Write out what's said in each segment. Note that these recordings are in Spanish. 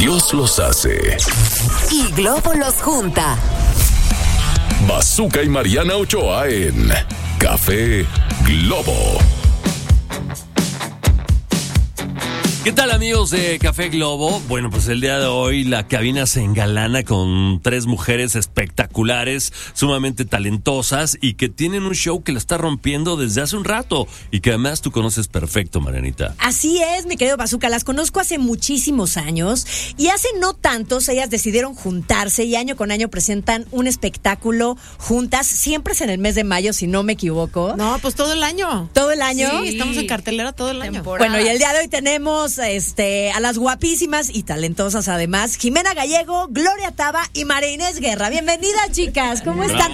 Dios los hace y Globo los junta. Bazooka y Mariana Ochoa en Café Globo. ¿Qué tal, amigos de Café Globo? Bueno, pues el día de hoy la cabina se engalana con 3 mujeres espectaculares, sumamente talentosas y que tienen un show que la está rompiendo desde hace un rato y que además tú conoces perfecto, Marianita. Así es, mi querido Bazooka, las conozco hace muchísimos años y hace no tantos ellas decidieron juntarse y año con año presentan un espectáculo juntas, siempre es en el mes de mayo, si no me equivoco. No, pues todo el año. ¿Todo el año? Sí, estamos en cartelera todo el año. Temporada. Bueno, y el día de hoy tenemos a las guapísimas y talentosas además, Jimena Gallego, Gloria Taba y María Inés Guerra. Bienvenidas, chicas. ¿Cómo están?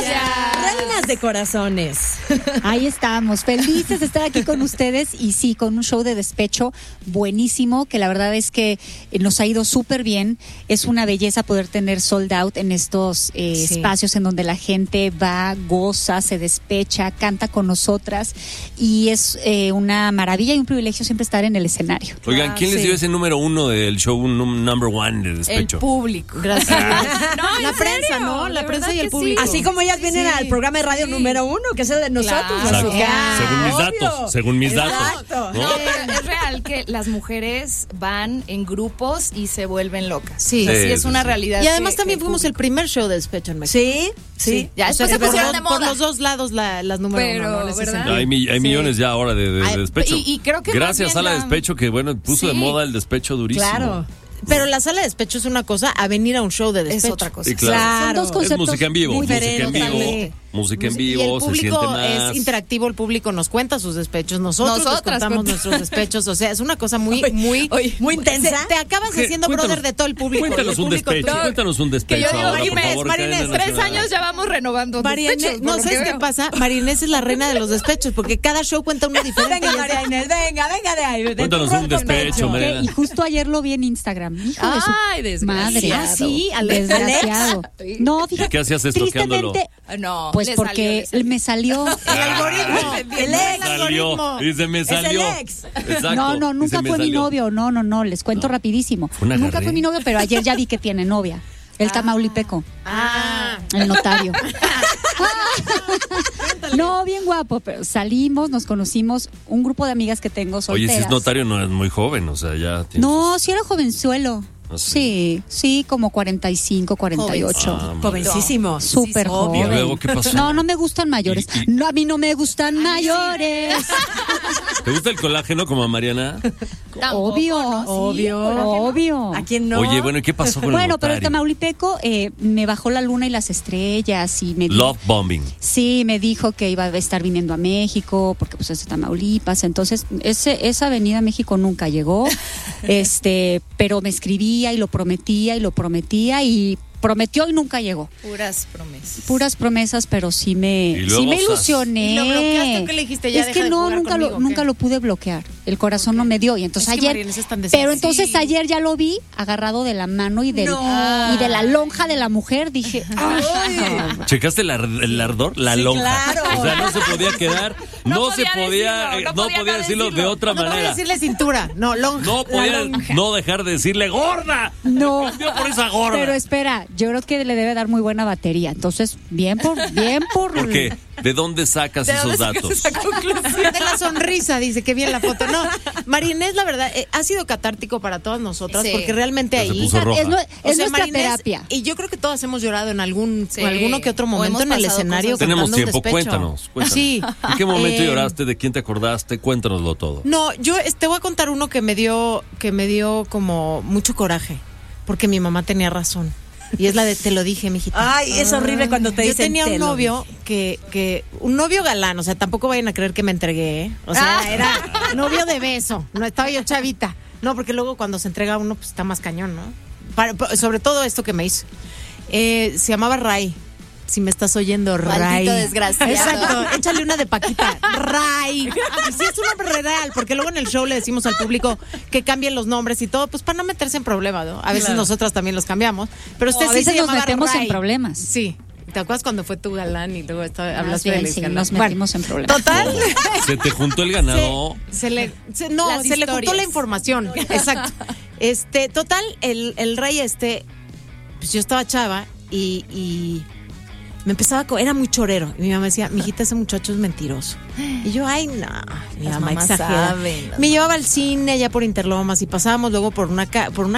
Reinas de corazones. Ahí estamos, felices de estar aquí con ustedes y sí, con un show de despecho buenísimo, que la verdad es que nos ha ido súper bien. Es una belleza poder tener sold out en estos espacios en donde la gente va, goza, se despecha, canta con nosotras y es una maravilla y un privilegio siempre estar en el escenario. Oigan, ¿quién les dio ese número 1 del show number 1 de despecho? El público. Gracias. No, la prensa, ¿no? La prensa y el público. Así como ellas vienen al programa de radio número 1, que es el de nosotros. Exacto. Bazooka. Según mis datos. Exacto. No, pero es real que las mujeres van en grupos y se vuelven locas. Sí. O sea, sí es una realidad. Y además que también fuimos el primer show de despecho en México. Sí. Ya después se pusieron de moda. Por los dos lados las número 1, ¿no? ¿verdad? Hay millones ya ahora de despecho. Y creo que gracias más a bien la despecho que, bueno, puso de moda el despecho durísimo. Claro. Pero la sala de despecho es una cosa, a venir a un show de despecho Es otra cosa. Sí, claro. Son dos conceptos Es música en vivo. muy Música en Y vivo, el se siente público más. es interactivo, el público nos cuenta sus despechos, nosotros les contamos nuestros despechos, o sea, es una cosa muy intensa. Te acabas haciendo brother de todo el público. Cuéntanos un despecho, cuéntanos un despecho ahora, por favor. Marinés, 3 años ya vamos renovando despechos. No, ¿sabes qué pasa? María Inés es la reina de los despechos, porque cada show cuenta uno diferente. Venga, María Inés, venga de ahí. Cuéntanos un despecho, Mariana. Y justo ayer lo vi en Instagram. Hijo de su desgraciado. madre. Ah, sí, Desgraciado. No, fíjate. ¿Qué hacías estoqueándolo? No, Pues porque me salió. El algoritmo. Me salió. Es el ex. Exacto. No, nunca fue mi novio. No, les cuento rapidísimo. Nunca fue mi novio, pero ayer ya vi que tiene novia. El tamaulipeco. El notario. No, bien guapo, pero salimos, nos conocimos, un grupo de amigas que tengo solteras. Oye, si es notario no es muy joven, o sea, ya tiene No, sí era jovenzuelo. ¿Ah, sí? Sí, como 45, 48. Jovencísimo. Súper joven. ¿Y luego qué pasó? No me gustan mayores. No, a mí no me gustan mayores. ¿Te gusta el colágeno como a Mariana? Obvio. ¿A quién no? Oye, bueno, ¿y qué pasó con el notario? Pero el tamaulipeco me bajó la luna y las estrellas y me Love bombing. Sí, me dijo que iba a estar viniendo a México porque pues es de Tamaulipas, entonces esa avenida México nunca llegó. Pero me escribía y lo prometía y prometió y nunca llegó. Puras promesas, pero sí me ilusioné. ¿Y lo bloqueaste? ¿Qué le dijiste? Ya es que no, nunca lo pude bloquear. El corazón no me dio y entonces ayer. Pero entonces ayer ya lo vi agarrado de la mano y de la lonja de la mujer. Dije, ¿checaste el ardor? La lonja. Claro. O sea, no se podía quedar, no podía decirlo de otra manera. No podía decirle cintura, no, lonja. No podía no dejar de decirle gorda. No. Cambió por esa gorda. Pero espera, yo creo que le debe dar muy buena batería. Entonces, bien por. ¿Por qué? ¿De dónde sacas esos datos? De la sonrisa, dice, que bien la foto. No, María Inés, la verdad, ha sido catártico para todas nosotras, porque realmente ahí se puso roja. Es nuestra terapia. Y yo creo que todas hemos llorado en alguno que otro momento en el escenario. Tenemos tiempo, despecho. Cuéntanos. Sí. ¿En qué momento lloraste? ¿De quién te acordaste? Cuéntanoslo todo. No, yo te voy a contar uno que me dio como mucho coraje, porque mi mamá tenía razón. Y es la de te lo dije, mijita. Ay, es horrible cuando te dicen. Yo tenía un novio un novio galán, o sea, tampoco vayan a creer que me entregué, ¿eh? O sea, era novio de beso, no estaba yo chavita. No, porque luego cuando se entrega uno, pues está más cañón, ¿no? Sobre todo esto que me hizo. Se llamaba Ray. Si me estás oyendo, Ray. Maldito desgraciado. Exacto, échale una de Paquita. Ray. Y sí es un nombre real, porque luego en el show le decimos al público que cambien los nombres y todo, pues para no meterse en problemas, ¿no? A veces nosotras también los cambiamos. Pero usted a sí veces se nos llamaba metemos Ray. en problemas. Sí. ¿Te acuerdas cuando fue tu galán y luego hablaste Bien, de sí, galán? nos metimos en problemas. Total. Se te juntó el ganado. Se le juntó la información. Exacto. Total, el rey pues yo estaba chava y me empezaba era muy chorero. Y mi mamá decía, mijita, ese muchacho es mentiroso. Y yo, ay, no, mi mamá exagera. Me llevaba al cine allá por Interlomas y pasábamos luego por una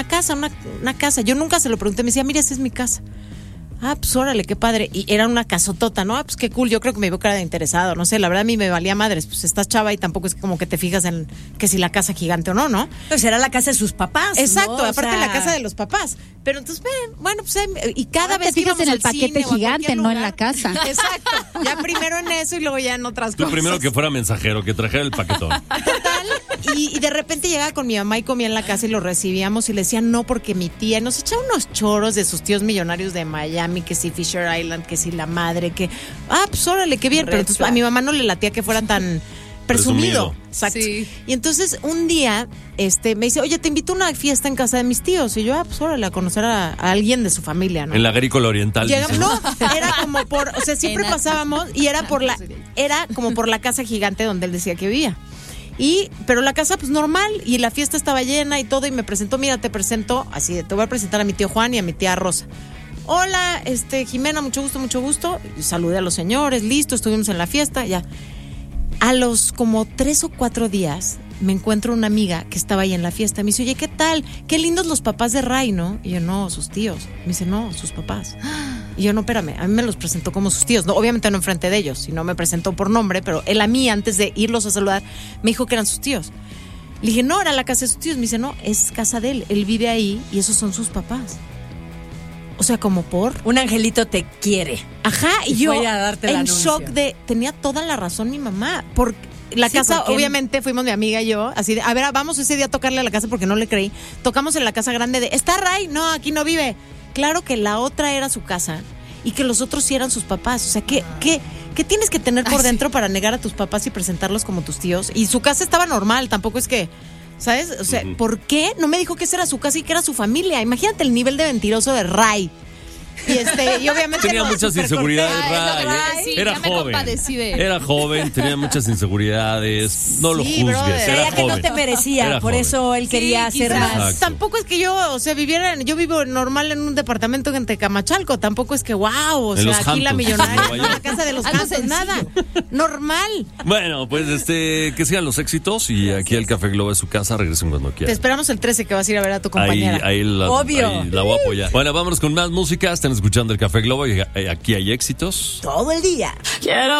casa. Yo nunca se lo pregunté, me decía, mira, esa es mi casa. Ah, pues órale, qué padre. Y era una casotota, ¿no? Ah, pues qué cool. Yo creo que me vio cara de interesado. No sé, la verdad a mí me valía madres. Pues estás chava y tampoco es como que te fijas en que si la casa gigante o no, ¿no? Pues era la casa de sus papás. Exacto, ¿no? aparte la casa de los papás. Pero entonces, bueno, pues y cada vez te fijas que en el al paquete cine gigante, no en lugar, la casa. Exacto. Ya primero en eso y luego ya en otras Tú cosas. primero que fuera mensajero, que trajera el paquetón. Total, y de repente llegaba con mi mamá y comía en la casa y lo recibíamos y le decían no porque mi tía nos echaba unos choros de sus tíos millonarios de Miami, que si Fisher Island, que si la madre, que pues órale, qué bien, pero entonces a mi mamá no le latía que fuera tan presumido. Exacto. Sí. Y entonces un día me dice, oye, te invito a una fiesta en casa de mis tíos. Y yo, pues órale, a conocer a alguien de su familia, ¿no? En la agrícola oriental. Llegamos, no, era como siempre pasábamos y era como por la casa gigante donde él decía que vivía. Pero la casa pues normal y la fiesta estaba llena y todo y me presentó, mira, te presento, así, te voy a presentar a mi tío Juan y a mi tía Rosa. Hola, Jimena, mucho gusto. Y saludé a los señores, listo, estuvimos en la fiesta, ya. A los como 3 o 4 días me encuentro una amiga que estaba ahí en la fiesta. Me dice, oye, ¿qué tal? Qué lindos los papás de Ray, ¿no? Y yo, no, sus tíos. Me dice, no, sus papás. Y yo, no, espérame, a mí me los presentó como sus tíos. No, obviamente no enfrente de ellos, sino me presentó por nombre, pero él a mí, antes de irlos a saludar, me dijo que eran sus tíos. Le dije, no, era la casa de sus tíos. Me dice, no, es casa de él vive ahí y esos son sus papás. O sea, como por... Un angelito te quiere. Ajá, y yo voy a darte el en anuncio. shock tenía toda la razón mi mamá. Porque la casa, porque obviamente, fuimos mi amiga y yo, así de, a ver, vamos ese día a tocarle a la casa porque no le creí. Tocamos en la casa grande de, ¿está Ray? No, aquí no vive. Claro que la otra era su casa y que los otros sí eran sus papás. O sea, ¿qué tienes que tener por dentro para negar a tus papás y presentarlos como tus tíos? Y su casa estaba normal, tampoco es que... ¿Sabes? O sea, ¿por qué no me dijo que esa era su casa y que era su familia? Imagínate el nivel de mentiroso de Ray. Y obviamente tenía muchas inseguridades, Ray. Sí, Era ya me joven. compadecí de él. Era joven, tenía muchas inseguridades. No lo Sí, juzgues. brother. Era Creía que no joven. te merecía, Era por joven. eso él quería Sí, hacer quizás. más. Exacto. Tampoco es que yo, yo vivo normal en un departamento en Tecamachalco, tampoco es que En los aquí la Hamptons, millonaria, Nueva York. la casa de los Algo Hamptons, sencillo. nada, normal. Bueno, pues que sigan los éxitos y aquí el Café Globo es su casa, regresen cuando Te quieran. esperamos el 13 que vas a ir a ver a tu compañera. Ahí Obvio. ahí la voy a apoyar. Bueno, vámonos con más música. Están escuchando el Café Globo y aquí hay éxitos. Todo el día.